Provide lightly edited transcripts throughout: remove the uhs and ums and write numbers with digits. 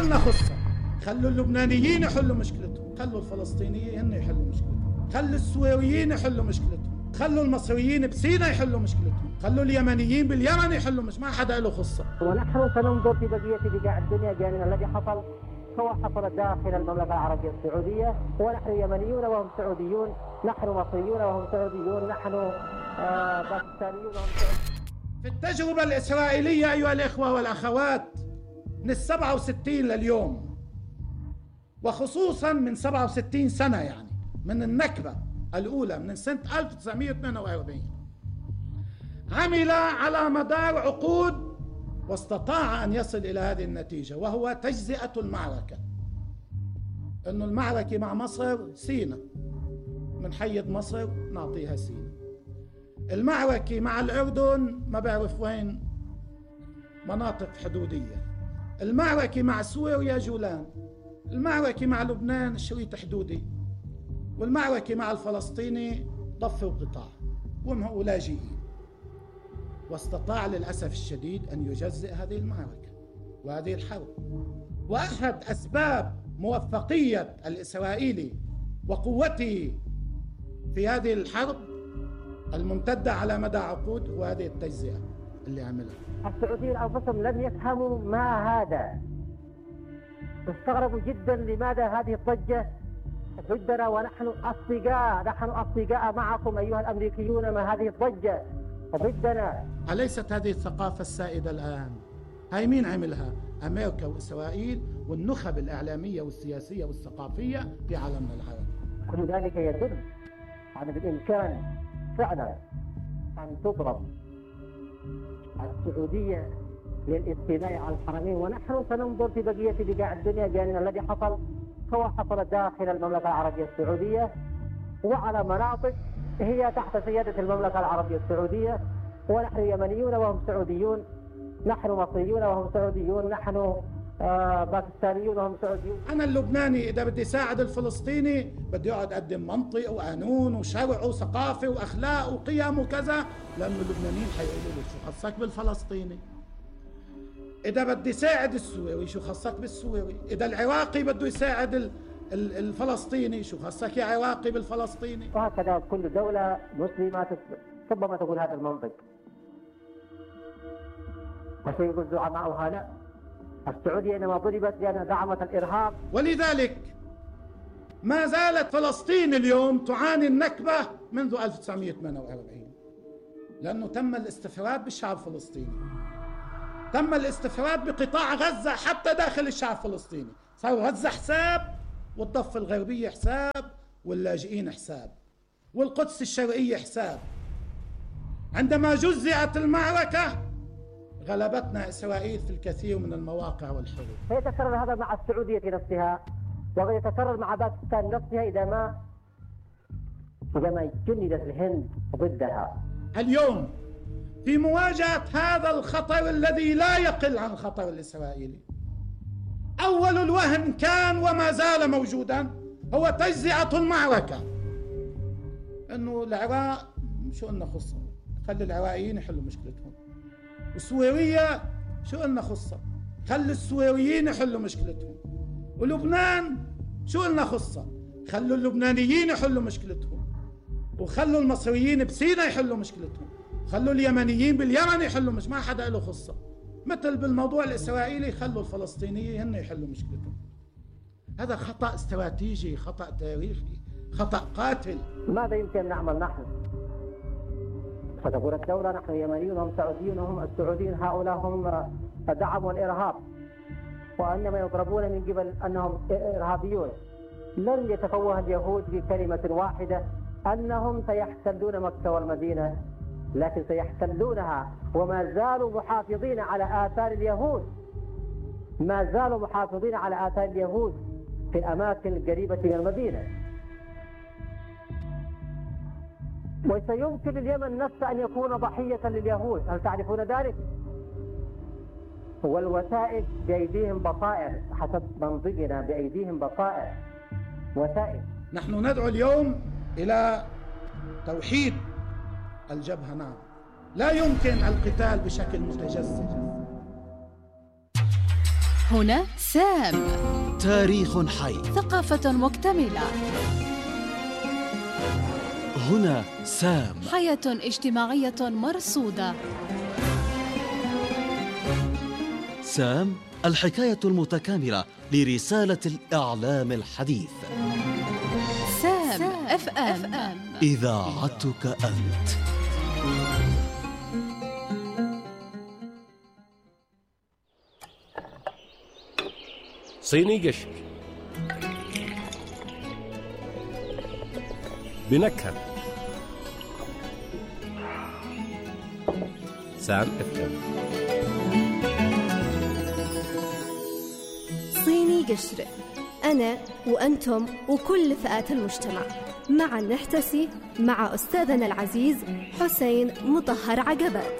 لنا خصة. خلوا اللبنانيين يحلوا مشكلتهم، خلوا الفلسطينيين هن يحلوا مشكلتهم، خلوا السوريين يحلوا مشكلتهم، خلوا المصريين بسيناء يحلوا مشكلتهم، خلوا اليمنيين باليمن يحلوا ما حدا له خصة. ونحن سننظر في بقية بقاع الدنيا بأن الذي حصل هو حصل داخل المملكة العربية السعودية، ونحن يمنيون وهم سعوديون، نحن مصريون وهم سعوديون، نحن باكستانيون وهم سعوديون. في التجربة الإسرائيلية أيها الإخوة والأخوات من 67 لليوم، وخصوصا من 67 سنة، يعني من النكبة الأولى من سنة 1948، عمل على مدار عقود واستطاع أن يصل إلى هذه النتيجة، وهو تجزئة المعركة. إنه المعركة مع مصر سيناء، من حيد مصر نعطيها سيناء. المعركة مع الأردن ما بعرف وين، مناطق حدودية. المعركة مع سوريا جولان. المعركة مع لبنان شريط حدودي. والمعركة مع الفلسطيني ضفة وقطاع ولاجئين. واستطاع للأسف الشديد أن يجزئ هذه المعركة وهذه الحرب. وأحد أسباب موفقية الإسرائيلي وقوته في هذه الحرب الممتدة على مدى عقود هو هذه التجزئة اللي عملها. السعوديين أنفسهم لم يفهموا ما هذا، استغربوا جدا لماذا هذه الضجة ضدنا ونحن أصدقاء معكم أيها الأمريكيون، ما هذه الضجة ضدنا. أليست هذه الثقافة السائدة الآن؟ هاي مين عملها؟ أمريكا وإسرائيل والنخب الإعلامية والسياسية والثقافية في عالمنا العربي. كل ذلك يدل على بالإمكان فعلا أن تضرب السعودية للاستيلاء على الحرمين، ونحن سننظر في بقية بقاع الدنيا بأن الذي حصل هو حصل داخل المملكة العربية السعودية وعلى مناطق هي تحت سيادة المملكة العربية السعودية، ونحن يمنيون وهم سعوديون، نحن مصريون وهم سعوديون، نحن باكستانيون وهم سعوديون. أنا اللبناني إذا بدي ساعد الفلسطيني بدي أقعد أقدم منطق وقانون وشرع وثقافة وأخلاق وقيم وكذا، لأنه اللبنانيين حيقولوا لي شو خصك بالفلسطيني؟ إذا بدي ساعد السوري شو خصك بالسوري؟ إذا العراقي بده يساعد الفلسطيني شو خصك يا عراقي بالفلسطيني؟ وهكذا كل دولة مسلمة ربما تقول هذا المنطق، وسيقول زعماؤها لا، السعودية إنما ضربت لأنها دعمت الإرهاب. ولذلك ما زالت فلسطين اليوم تعاني النكبة منذ 1948، لأنه تم الاستفراد بالشعب الفلسطيني، تم الاستفراد بقطاع غزة حتى داخل الشعب الفلسطيني. صار غزة حساب، والضفة الغربية حساب، واللاجئين حساب، والقدس الشرقية حساب. عندما جزئت المعركة غلبتنا إسرائيل في الكثير من المواقع والحروب. سيتكرر هذا مع السعودية نفسها، ويتكرر مع باكستان نفسها إذا ما جندت الهند ضدها. اليوم في مواجهة هذا الخطر الذي لا يقل عن الخطر الإسرائيلي، أول الوهن كان وما زال موجودا هو تجزئة المعركة. إنه العراق شو قلنا خصة، خلي العراقيين يحلوا مشكلتهم. وسوريا شو قلنا خصة، خلي السوريين يحلوا مشكلتهم. ولبنان شو قلنا خصة، خلوا اللبنانيين يحلوا مشكلتهم، وخلوا المصريين بسيناء يحلوا مشكلتهم، خلوا اليمنيين باليمن يحلوا ما حدا له خصة. مثل بالموضوع الإسرائيلي خلوا الفلسطينيين هن يحلوا مشكلتهم. هذا خطأ استراتيجي، خطأ تاريخي، خطأ قاتل. ماذا يمكن أن نعمل نحن؟ فتقول الدولة نحن يمنيون وهم سعوديون، وهم السعوديين هؤلاء هم دعموا الإرهاب، وإنما يضربون من قبل أنهم إرهابيون. لن يتفوه اليهود بكلمة واحدة أنهم سيحتلون مكة والمدينة، لكن سيحتلونها وما زالوا محافظين على آثار اليهود، ما زالوا محافظين على آثار اليهود في الأماكن القريبة من المدينة. وسيمكن اليمن نفسه أن يكون ضحية لليهود، هل تعرفون ذلك؟ والوسائل بأيديهم بصائر، حسب منطقنا بأيديهم بصائر وسائل. نحن ندعو اليوم إلى توحيد الجبهة. نعم، لا يمكن القتال بشكل متجزئ. هنا سام. تاريخ حي، ثقافة مكتملة. هنا سام. حياة اجتماعية مرصودة. سام، الحكاية المتكاملة لرسالة الإعلام الحديث. سام اف ام، إذاعتك أنت. صيني قشر بنكهة. سام اف ام. صيني قشر، أنا وأنتم وكل فئات المجتمع معا نحتسي مع أستاذنا العزيز حسين مطهر عقبات.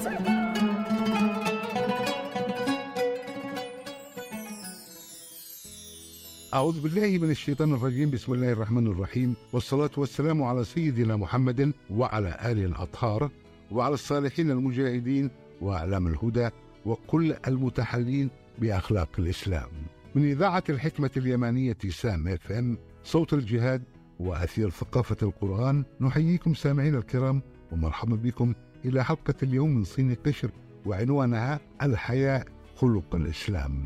أعوذ بالله من الشيطان الرجيم. بسم الله الرحمن الرحيم، والصلاة والسلام على سيدنا محمد وعلى آله الأطهار وعلى الصالحين المجاهدين وأعلام الهدى وكل المتحلين بأخلاق الإسلام. من إذاعة الحكمة اليمانية سام اف ام، صوت الجهاد وأثير ثقافة القرآن، نحييكم سامعين الكرام ومرحبا بكم إلى حلقة اليوم من صيني قشر، وعنوانها الحياة خلق الإسلام.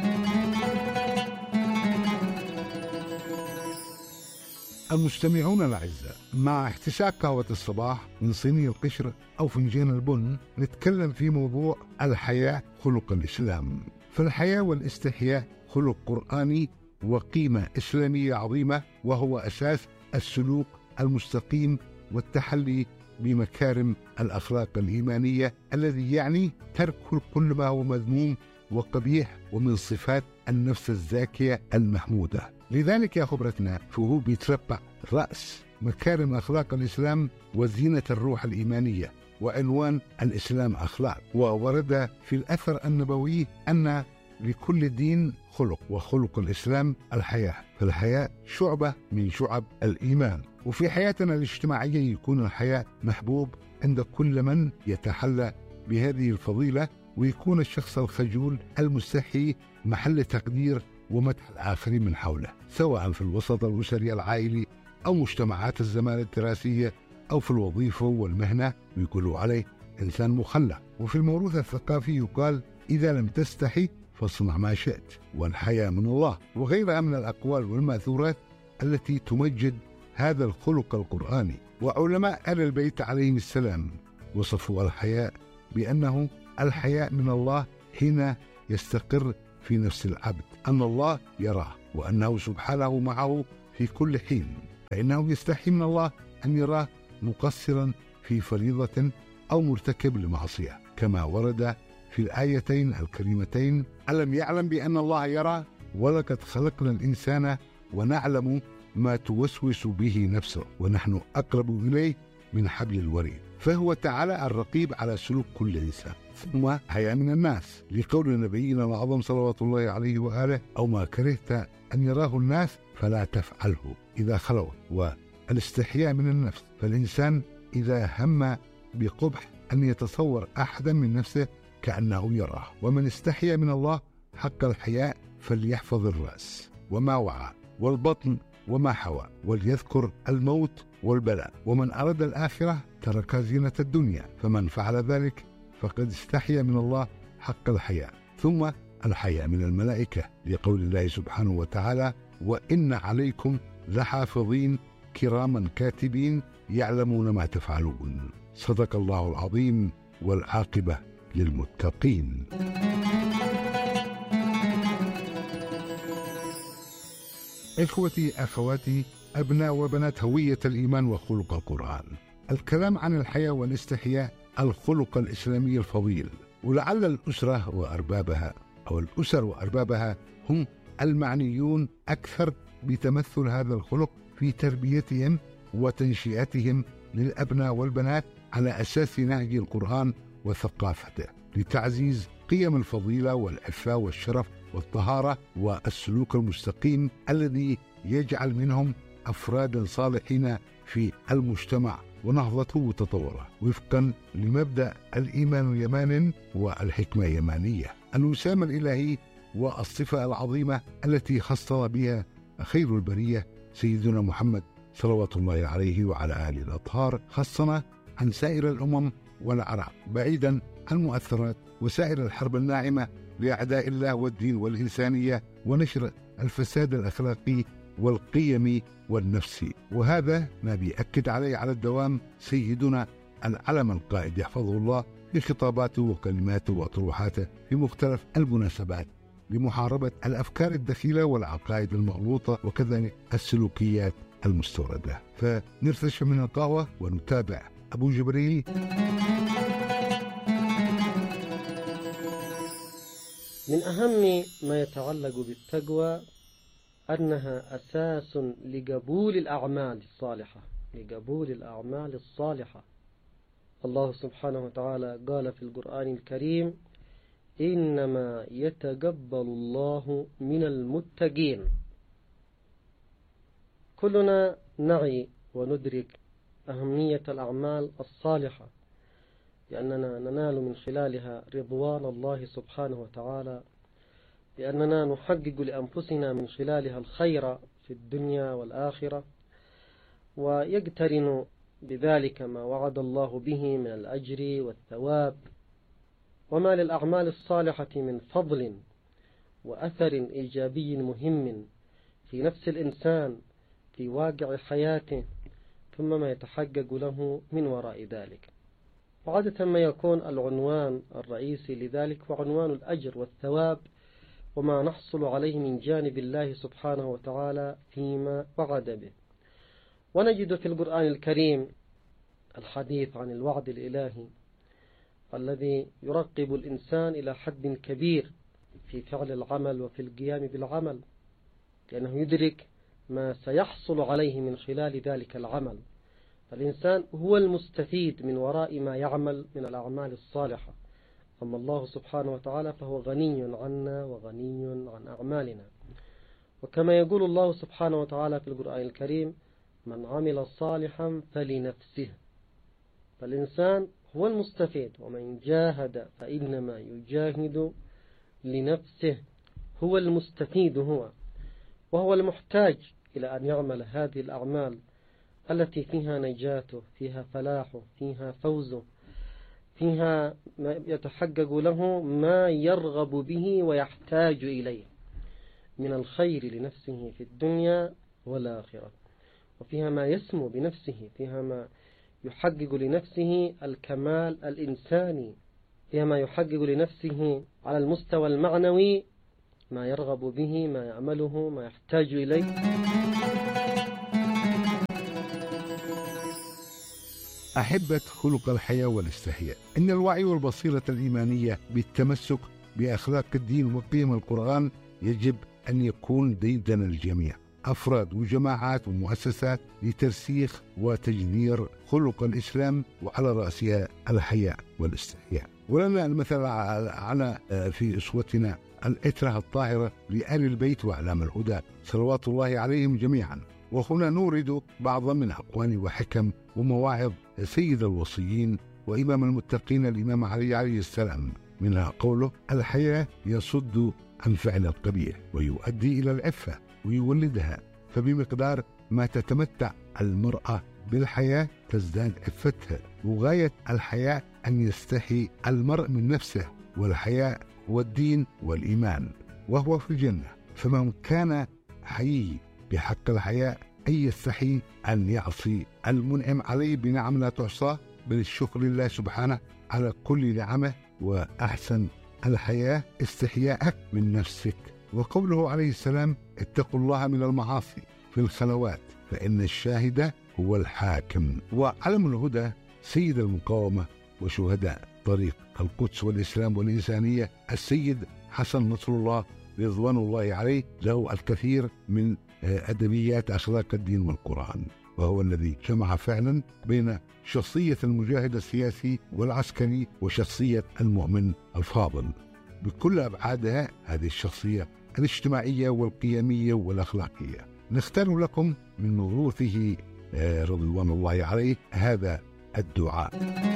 المستمعون الأعزاء، مع احتساء قهوة الصباح من صيني القشر أو فنجان البن، نتكلم في موضوع الحياة خلق الإسلام. فالحياة والاستحياء خلق قرآني وقيمة إسلامية عظيمة، وهو أساس السلوك المستقيم والتحلي بمكارم الأخلاق الإيمانية، الذي يعني ترك كل ما هو مذموم وقبيح ومن صفات النفس الزاكية المحمودة. لذلك يا خبرتنا فهو بيتربع رأس مكارم أخلاق الإسلام وزينة الروح الإيمانية، وعنوان الإسلام أخلاق. وورد في الأثر النبوي أن لكل دين خلق، وخلق الإسلام الحياة، فالحياة شعبة من شعب الإيمان. وفي حياتنا الاجتماعية يكون الحياة محبوب عند كل من يتحلى بهذه الفضيلة، ويكون الشخص الخجول المستحي محل تقدير ومدح الآخرين من حوله، سواء في الوسط الأسري العائلي أو مجتمعات الزمالة الدراسية أو في الوظيفة والمهنة، ويقولوا عليه إنسان مخلع. وفي الموروث الثقافي يقال: إذا لم تستحي فاصنع ما شئت، والحياة من الله، وغيرها من الأقوال والمأثورات التي تمجد هذا الخلق القرآني. وعلماء آل البيت عليهم السلام وصفوا الحياء بأنه الحياء من الله حين يستقر في نفس العبد أن الله يراه، وأنه سبحانه معه في كل حين، فإنه يستحي من الله أن يراه مقصرا في فريضة أو مرتكب لمعصية، كما ورد في الآيتين الكريمتين: ألم يعلم بأن الله يرى ولقد خلقنا الإنسان ونعلم ما توسوس به نفسه ونحن أقرب إليه من حبل الوريد. فهو تعالى الرقيب على سلوك كل إنسان. ثم حياء من الناس، لقول نبينا الأعظم صلوات الله عليه وآله: أو ما كرهت أن يراه الناس فلا تفعله إذا خلوت. والاستحياء من النفس، فالإنسان إذا هم بقبح أن يتصور أحدا من نفسه كأنه يراه. ومن استحيا من الله حق الحياء فليحفظ الرأس وما وعى والبطن وما حوى، وليذكر الموت والبلاء. ومن أراد الآخرة ترك زينة الدنيا، فمن فعل ذلك فقد استحيا من الله حق الحياء. ثم الحياء من الملائكة، لقول الله سبحانه وتعالى: وإن عليكم لحافظين كراما كاتبين يعلمون ما تفعلون. صدق الله العظيم، والعاقبة للمتقين. إخوتي أخواتي، أبناء وبنات هوية الإيمان وخلق القرآن، الكلام عن الحياة والاستحياء الخلق الإسلامي الفضيل. ولعل الأسرة وأربابها أو الأسر وأربابها هم المعنيون أكثر بتمثل هذا الخلق في تربيتهم وتنشئتهم للأبناء والبنات على أساس نهج القرآن وثقافته، لتعزيز قيم الفضيلة والعفة والشرف والطهارة والسلوك المستقيم الذي يجعل منهم أفرادا صالحين في المجتمع ونهضته وتطوره، وفقا لمبدأ الإيمان يمان والحكمة يمانية. الوسام الإلهي والصفة العظيمة التي خص بها خير البرية سيدنا محمد صلوات الله عليه وعلى آله الأطهار، خصنا عن سائر الأمم والأعراق بعيدا عن مؤثرات وسائر الحرب الناعمة لأعداء الله والدين والإنسانية ونشر الفساد الأخلاقي والقيمي والنفسي. وهذا ما بيأكد عليه على الدوام سيدنا العلم القائد يحفظه الله في خطاباته وكلماته وأطروحاته في مختلف المناسبات لمحاربة الأفكار الدخيلة والعقائد المغلوطة وكذلك السلوكيات المستوردة. فنرتشف من القهوة ونتابع أبو جبريل. من أهم ما يتعلق بالتقوى أنها أساس لقبول الأعمال الصالحة. الله سبحانه وتعالى قال في القرآن الكريم: إنما يتقبل الله من المتقين. كلنا نعي وندرك أهمية الأعمال الصالحة، لأننا ننال من خلالها رضوان الله سبحانه وتعالى، لأننا نحقق لأنفسنا من خلالها الخير في الدنيا والآخرة، ويقترن بذلك ما وعد الله به من الأجر والثواب. وما للأعمال الصالحة من فضل وأثر إيجابي مهم في نفس الإنسان في واقع حياته، ثم ما يتحقق له من وراء ذلك. وعادة ما يكون العنوان الرئيسي لذلك هو عنوان الأجر والثواب وما نحصل عليه من جانب الله سبحانه وتعالى فيما وعد به. ونجد في القرآن الكريم الحديث عن الوعد الإلهي الذي يرقب الإنسان إلى حد كبير في فعل العمل وفي القيام بالعمل، لأنه يدرك ما سيحصل عليه من خلال ذلك العمل. فالإنسان هو المستفيد من وراء ما يعمل من الأعمال الصالحة، أما الله سبحانه وتعالى فهو غني عنا وغني عن أعمالنا. وكما يقول الله سبحانه وتعالى في القرآن الكريم: من عمل صالحا فلنفسه. فالإنسان هو المستفيد، ومن جاهد فإنما يجاهد لنفسه. هو المستفيد وهو المحتاج إلى أن يعمل هذه الأعمال التي فيها نجاته، فيها فلاحه، فيها فوزه، فيها ما يتحقق له ما يرغب به ويحتاج إليه من الخير لنفسه في الدنيا والآخرة، وفيها ما يسمو بنفسه، فيها ما يحقق لنفسه الكمال الإنساني، فيها ما يحقق لنفسه على المستوى المعنوي ما يرغب به، ما يعمله، ما يحتاج إليه. أحبة خلق الحياة والاستحياء، إن الوعي والبصيرة الإيمانية بالتمسك بأخلاق الدين وقيم القرآن يجب أن يكون ديدن الجميع، أفراد وجماعات ومؤسسات، لترسيخ وتجذير خلق الإسلام وعلى رأسها الحياء والاستحياء. ولنا المثل على في أسوتنا الإترة الطاهرة لآل البيت وأعلام الهدى صلوات الله عليهم جميعا. وهنا نورد بعضا من أقوال وحكم ومواعظ سيد الوصيين وإمام المتقين الإمام علي عليه السلام، منها قوله: الحياء يصد عن فعل القبيح ويؤدي إلى العفة ويولدها، فبمقدار ما تتمتع المرأة بالحياة تزداد عفتها. وغاية الحياء أن يستحي المرء من نفسه، والحياء هو الدين والإيمان وهو في الجنة. فمن كان حيي بحق الحياء أن يستحي أن يعصي المنعم عليه بنعم لا تحصى، بل الشكر لله سبحانه على كل نعمه. وأحسن الحياة استحياءك من نفسك. وقوله عليه السلام: اتقوا الله من المعاصي في الخلوات فإن الشاهد هو الحاكم. وعلم الهدى سيد المقاومة وشهداء طريق القدس والإسلام والإنسانية السيد حسن نصر الله رضوان الله عليه له الكثير من أدبيات أخلاق الدين والقرآن، وهو الذي جمع فعلا بين شخصية المجاهد السياسي والعسكري وشخصية المؤمن الفاضل بكل أبعادها، هذه الشخصية الاجتماعية والقيمية والأخلاقية. نختار لكم من موروثه رضوان الله عليه هذا الدعاء: